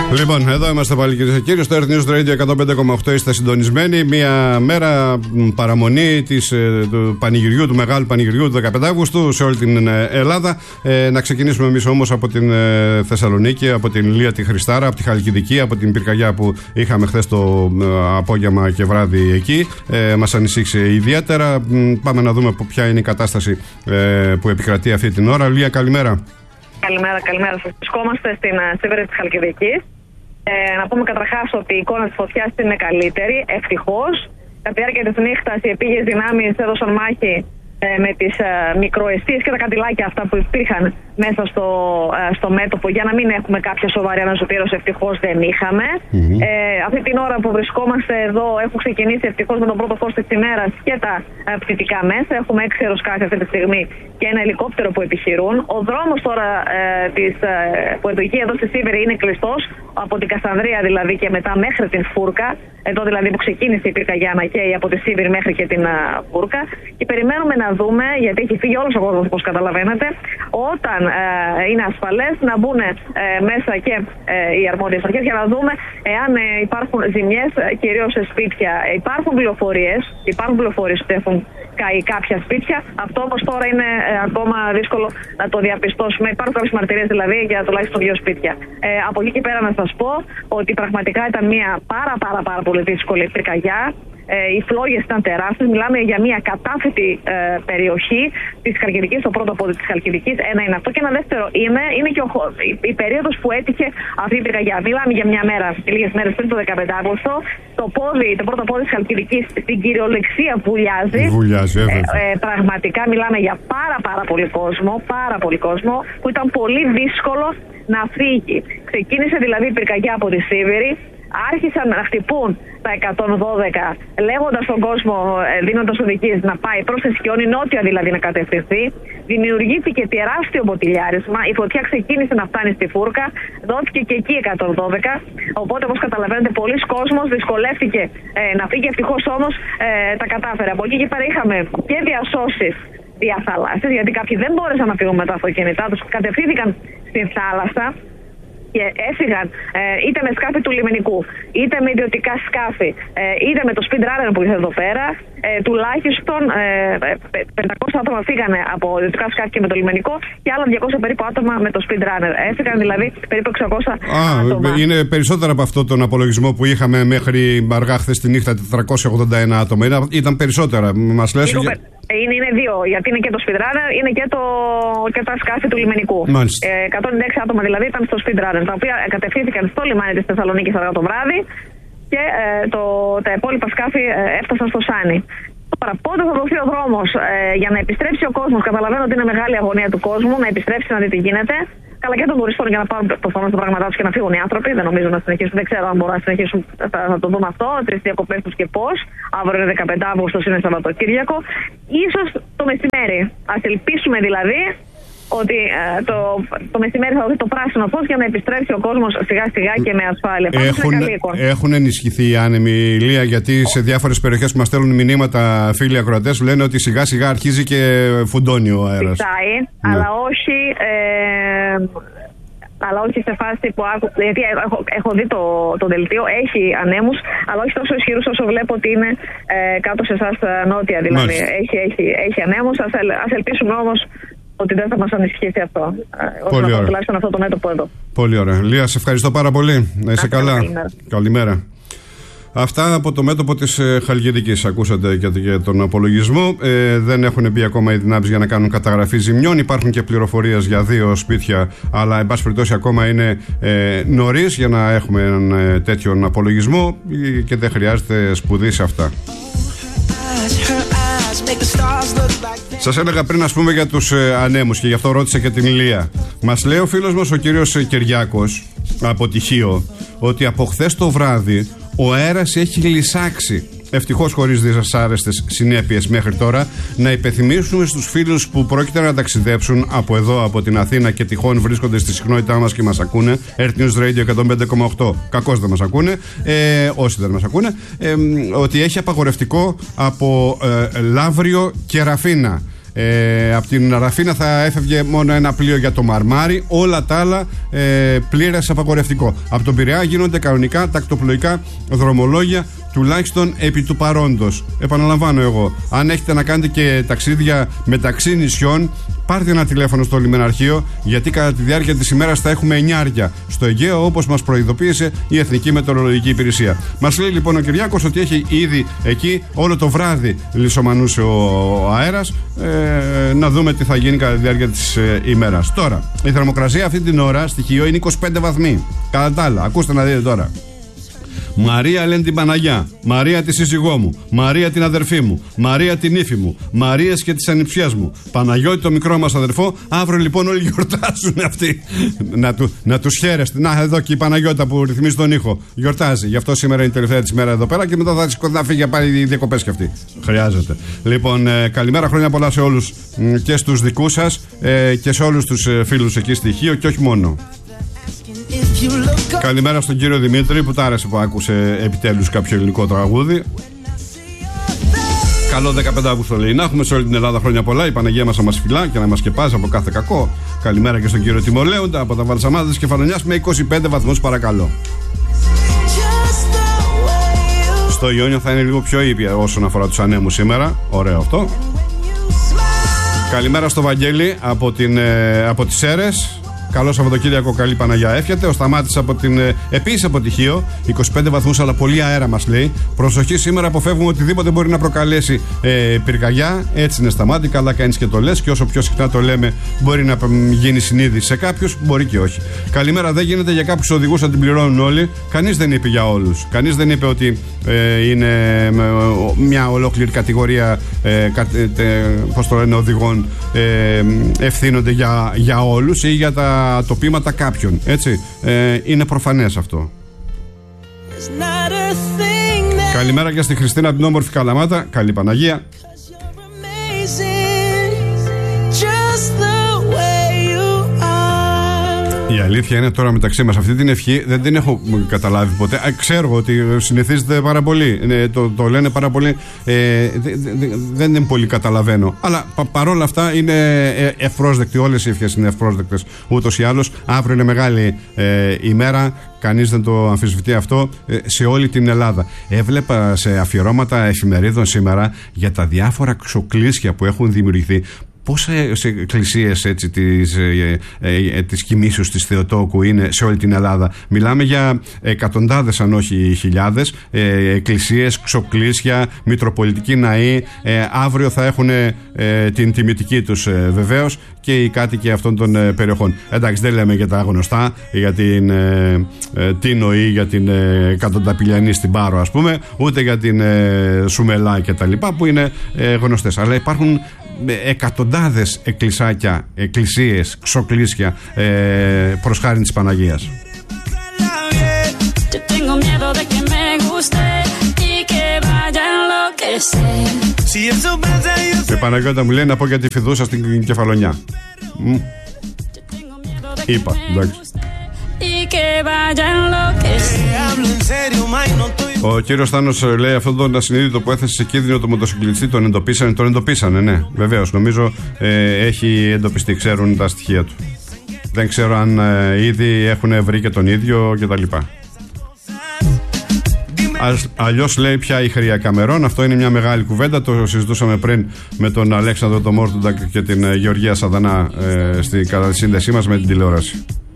Λοιπόν, εδώ είμαστε πάλι, κυρίες και κύριοι, στο Earth News Radio 105,8. Είστε συντονισμένοι. Μια μέρα παραμονή του πανηγυριού, του μεγάλου πανηγυριού του 15 Αύγουστου σε όλη την Ελλάδα. Να ξεκινήσουμε εμείς όμως από την Θεσσαλονίκη, από την Λία τη Χριστάρα, από τη Χαλκιδική, από την πυρκαγιά που είχαμε χθες το απόγευμα και βράδυ εκεί. Μας ανησύχησε ιδιαίτερα. Πάμε να δούμε ποια είναι η κατάσταση που επικρατεί αυτή την ώρα. Λία, καλημέρα. Καλημέρα σας. Βρισκόμαστε στην Σίβηρη της Χαλκιδικής. Να πούμε καταρχάς ότι η εικόνα της φωτιάς είναι καλύτερη, ευτυχώς. Κατά τη διάρκεια της νύχτας οι επίγειες δυνάμεις έδωσαν μάχη με τις μικροαιστείες και τα καντιλάκια αυτά που υπήρχαν μέσα στο μέτωπο, για να μην έχουμε κάποια σοβαρή αναζωπήρωση. Ευτυχώς δεν είχαμε. Αυτή την ώρα που βρισκόμαστε εδώ έχουν ξεκινήσει ευτυχώς με τον πρώτο φως της ημέρας και τα πτυτικά μέσα. Έχουμε 6 αεροσκάφη αυτή τη στιγμή και ένα ελικόπτερο που επιχειρούν. Ο δρόμος τώρα που εδώ στη Σίβηρη είναι κλειστός, από την Καστανδρία δηλαδή και μετά μέχρι την Φούρκα. Εδώ δηλαδή που ξεκίνησε η πυρκαγιά να καίει από τη Σίβηρη μέχρι και την Φούρκα. Και περιμένουμε να δούμε, γιατί έχει φύγει όλος ο κόσμος όπως καταλαβαίνετε, όταν είναι ασφαλές να μπουν μέσα και οι αρμόδιες αρχές για να δούμε εάν υπάρχουν ζημιές κυρίως σε σπίτια. Υπάρχουν πληροφορίες ότι έχουν καεί κάποια σπίτια. Αυτό όμως τώρα είναι ακόμα δύσκολο να το διαπιστώσουμε. Υπάρχουν κάποιες μαρτυρίες δηλαδή για τουλάχιστον 2 σπίτια. Από εκεί και πέρα να σας πω ότι πραγματικά ήταν μια πάρα πολύ δύσκολη πυρκαγιά. Οι φλόγες ήταν τεράστιες. Μιλάμε για μια κατάφυτη περιοχή της Χαλκιδικής, το πρώτο πόδι της Χαλκιδικής. Ένα είναι αυτό. Και ένα δεύτερο είναι και η περίοδος που έτυχε αυτή η πυρκαγιά. Μιλάμε για μια μέρα, λίγες μέρες πριν το 15 Αύγουστο. Το πρώτο πόδι της Χαλκιδικής στην κυριολεξία βουλιάζει. Πραγματικά μιλάμε για πάρα πολύ κόσμο που ήταν πολύ δύσκολο να φύγει. Ξεκίνησε δηλαδή η πυρκαγιά από τη Σίβηρη. Άρχισαν να χτυπούν τα 112, λέγοντας στον κόσμο, δίνοντας οδηγίες να πάει προς τη Σκιώνη, νότια δηλαδή να κατευθυνθεί. Δημιουργήθηκε τεράστιο μποτιλιάρισμα. Η φωτιά ξεκίνησε να φτάνει στη Φούρκα, δόθηκε και εκεί 112. Οπότε, όπως καταλαβαίνετε, πολλοί κόσμος δυσκολεύτηκε να φύγει. Ευτυχώς όμως τα κατάφερε. Από εκεί και πέρα είχαμε και διασώσεις διαθαλάσσιες, γιατί κάποιοι δεν μπόρεσαν να φύγουν με τα αυτοκίνητά τους, κατευθύνθηκαν στην θάλασσα και έφυγαν είτε με σκάφη του λιμενικού, είτε με ιδιωτικά σκάφη, είτε με το speed runner που ήρθε εδώ πέρα. Τουλάχιστον 500 άτομα φύγανε από ιδιωτικά σκάφη και με το λιμενικό και άλλα 200 περίπου άτομα με το speed runner. Έφυγαν δηλαδή περίπου 600 άτομα. Είναι περισσότερα από αυτό τον απολογισμό που είχαμε μέχρι αργά χθες τη νύχτα, 481 άτομα. Ήταν περισσότερα, μας λες? Είναι 2, γιατί είναι και το speed runner, είναι και τα σκάφη του λιμενικού. 196 άτομα δηλαδή ήταν στο speed runner, τα οποία κατευθύνθηκαν στο λιμάνι της Θεσσαλονίκης αργά το βράδυ και τα υπόλοιπα σκάφη έφτασαν στο Σάνι. Τώρα, πότε θα δοθεί ο δρόμος για να επιστρέψει ο κόσμος? Καταλαβαίνω ότι είναι μεγάλη αγωνία του κόσμου να επιστρέψει να δει τι γίνεται. Καλά και των τουριστών για να πάρουν προφανώς τα πράγματά τους και να φύγουν οι άνθρωποι. Δεν νομίζω να συνεχίσουν. Δεν ξέρω αν μπορούν να συνεχίσουν. Θα το δούμε αυτό. 3 διακοπές τους και πώς. Αύριο είναι 15 Αύγουστος, είναι Σαββατοκύριακο. Ίσως το μεσημέρι. Ας ελπίσουμε δηλαδή ότι το μεσημέρι θα δοθεί το πράσινο φως για να επιστρέψει ο κόσμος σιγά σιγά και με ασφάλεια. Έχουν ενισχυθεί οι άνεμοι, Λία, γιατί σε διάφορες περιοχές που μας στέλνουν μηνύματα φίλοι ακροατές λένε ότι σιγά σιγά αρχίζει και φουντώνει ο αέρας. Φυσάει, αλλά όχι. Αλλά όχι σε φάση που άκουσα. Γιατί έχω δει το δελτίο, έχει ανέμους, αλλά όχι τόσο ισχυρούς όσο βλέπω ότι είναι κάτω σε εσάς νότια. Δηλαδή έχει ανέμους. Ας ελπίσουμε όμως ότι δεν θα μας ανησυχήσει αυτό. Πολύ ωραία. Τουλάχιστον αυτό το μέτωπο εδώ. Πολύ ωραία. Λία, σε ευχαριστώ πάρα πολύ. Να είσαι καλά. Καλημέρα. Αυτά από το μέτωπο της Χαλκιδικής. Ακούσατε και τον απολογισμό. Δεν έχουν μπει ακόμα οι δυνάμεις για να κάνουν καταγραφή ζημιών. Υπάρχουν και πληροφορίες για 2 σπίτια, αλλά εν πάση περιπτώσει ακόμα είναι νωρίς για να έχουμε έναν τέτοιον απολογισμό και δεν χρειάζεται σπουδή σε αυτά. Σας έλεγα πριν, ας πούμε, για τους ανέμους και γι' αυτό ρώτησα και την Λία. Μας λέει ο φίλος μας ο κύριος Κυριάκος από Τυχείο ότι από χθες το βράδυ ο αέρας έχει λυσάξει. Ευτυχώς χωρίς δυσάρεστες συνέπειες μέχρι τώρα. Να υπενθυμίσουμε στους φίλους που πρόκειται να ταξιδέψουν από εδώ, από την Αθήνα και τυχόν βρίσκονται στη συχνότητά μας και μας ακούνε, Earth News Radio 105,8. Κακώς δεν μας ακούνε, όσοι δεν μας ακούνε, ότι έχει απαγορευτικό από Λαύριο και Ραφίνα. Από την Ραφίνα θα έφευγε μόνο ένα πλοίο για το Μαρμάρι. Όλα τα άλλα πλήρες απαγορευτικό. Από τον Πειραιά γίνονται κανονικά τακτοπλοϊκά δρομολόγια, τουλάχιστον επί του παρόντος. Επαναλαμβάνω εγώ, αν έχετε να κάνετε και ταξίδια μεταξύ νησιών, πάρτε ένα τηλέφωνο στο λιμεναρχείο, γιατί κατά τη διάρκεια της ημέρας θα έχουμε 9 στο Αιγαίο, όπως μας προειδοποίησε η Εθνική Μετεωρολογική Υπηρεσία. Μας λέει λοιπόν ο Κυριάκος ότι έχει ήδη εκεί όλο το βράδυ λισομανούσε ο αέρας. Να δούμε τι θα γίνει κατά τη διάρκεια της ημέρας. Τώρα, η θερμοκρασία αυτή την ώρα στοιχείο είναι 25 βαθμοί. Κατά τα άλλα, ακούστε να δείτε τώρα. Μαρία λένε την Παναγιά, Μαρία τη σύζυγό μου, Μαρία την αδερφή μου, Μαρία την ύφη μου, Μαρίες και της ανιψιάς μου, Παναγιώτη το μικρό μας αδερφό. Αύριο λοιπόν όλοι γιορτάζουν αυτοί. Να τους χαίρεστε. Να, εδώ και η Παναγιώτα που ρυθμίζει τον ήχο γιορτάζει. Γι' αυτό σήμερα είναι η τελευταία της μέρα εδώ πέρα και μετά θα σηκωθεί να φύγει για πάλι οι διακοπές κι αυτή. Χρειάζεται. Λοιπόν, καλημέρα, χρόνια πολλά σε όλους και στους δικούς σας και σε όλους τους φίλους εκεί στη Χίο και όχι μόνο. Καλημέρα στον κύριο Δημήτρη που τ' άρεσε που άκουσε επιτέλους κάποιο ελληνικό τραγούδι. Καλό 15 Αύγουστο λέει να έχουμε σε όλη την Ελλάδα, χρόνια πολλά. Η Παναγία μας να μας φυλά και να μας σκεπάζει από κάθε κακό. Καλημέρα και στον κύριο Τιμολέοντα από τα Βαλσαμάδες της Κεφαλονιάς με 25 βαθμούς παρακαλώ. Στο Ιόνιο θα είναι λίγο πιο ήπια όσον αφορά τους ανέμους σήμερα. Ωραίο αυτό. Καλημέρα στο Βαγγέλη από τις Σέρρες. Καλό Σαββατοκύριακο, καλή Παναγιά εύχεται. Ο Σταμάτης επίσης από τυχείο, 25 βαθμούς αλλά πολύ αέρα μας λέει. Προσοχή, σήμερα αποφεύγουμε οτιδήποτε μπορεί να προκαλέσει πυρκαγιά. Έτσι είναι, Σταμάτη, καλά κάνεις και το λες. Και όσο πιο συχνά το λέμε, μπορεί να γίνει συνείδηση σε κάποιους, μπορεί και όχι. Καλημέρα, δεν γίνεται για κάποιους οδηγούς να την πληρώνουν όλοι. Κανείς δεν είπε για όλους. Κανείς δεν είπε ότι είναι μια ολόκληρη κατηγορία πώς το λένε, οδηγών ευθύνονται για όλους ή για τα τοπήματα κάποιων. Έτσι. Είναι προφανές αυτό. Καλημέρα και στη Χριστίνα την όμορφη Καλαμάτα. Καλή Παναγία. Η αλήθεια είναι τώρα μεταξύ μας αυτή την ευχή δεν την έχω καταλάβει ποτέ. Ξέρω ότι συνηθίζεται πάρα πολύ. Το λένε πάρα πολύ. Δεν είναι πολύ καταλαβαίνω. Αλλά παρόλα αυτά είναι ευπρόσδεκτη. Όλες οι ευχές είναι ευπρόσδεκτες ούτως ή άλλως. Αύριο είναι μεγάλη ημέρα. Κανείς δεν το αμφισβητεί αυτό σε όλη την Ελλάδα. Έβλεπα σε αφιερώματα εφημερίδων σήμερα για τα διάφορα ξοκλήσια που έχουν δημιουργηθεί. Πόσες εκκλησίες έτσι της Κοιμήσεως της Θεοτόκου είναι σε όλη την Ελλάδα? Μιλάμε για εκατοντάδες αν όχι χιλιάδες εκκλησίες, ξοκλήσια, μητροπολιτικοί ναοί. Αύριο θα έχουν την τιμητική τους βεβαίως και οι κάτοικοι αυτών των περιοχών. Εντάξει, δεν λέμε για τα γνωστά, για την Τίνο ή για την Κατονταπηλιανή στην Πάρο ας πούμε, ούτε για την Σουμελά και τα λοιπά που είναι γνωστές. Αλλά υπάρχουν εκατοντάδες εκκλησάκια, εκκλησίες, ξοκλήσια προς χάριν της Παναγίας. Η Παναγιώτα μου λέει να πω για τη Φιδούσα στην Κεφαλονιά. Είπα, εντάξει. Ο κύριος Θάνος λέει αυτόν τον ασυνείδητο που έθεσε σε κίνδυνο το μοτοσυκλετιστή τον εντοπίσανε, ναι, βεβαίως. Νομίζω έχει εντοπιστεί, ξέρουν τα στοιχεία του. Δεν ξέρω αν ήδη έχουν βρει και τον ίδιο κτλ. Αλλιώς λέει πια η Χρία Καμερών. Αυτό είναι μια μεγάλη κουβέντα. Το συζητούσαμε πριν με τον Αλέξανδρο τον Μόρτοντα και την Γεωργία Σαδανά κατά τη σύνδεσή μας με την τηλεόραση.